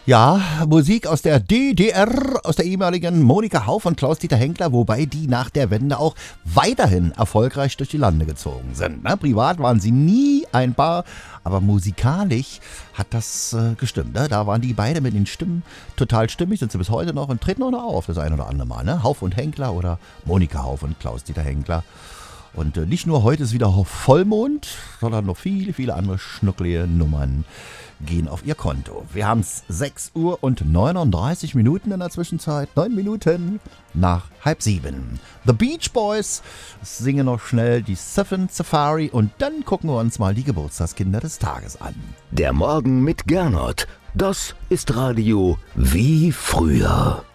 Ja, Musik aus der DDR, aus der ehemaligen Monika Hauff und Klaus-Dieter Henkler, wobei die nach der Wende auch weiterhin erfolgreich durch die Lande gezogen sind. Ne? Privat waren sie nie ein Paar, aber musikalisch hat das gestimmt. Ne? Da waren die beide mit den Stimmen total stimmig, sind sie bis heute noch und treten auch noch auf, das ein oder andere Mal. Ne? Hauff und Henkler oder Monika Hauff und Klaus-Dieter Henkler. Und nicht nur heute ist wieder Vollmond, sondern noch viele, viele andere schnucklige Nummern gehen auf ihr Konto. Wir haben es 6 Uhr und 39 Minuten in der Zwischenzeit. 9 Minuten nach 6:30. The Beach Boys singen noch schnell die Seven Safari und dann gucken wir uns mal die Geburtstagskinder des Tages an. Der Morgen mit Gernot. Das ist Radio wie früher.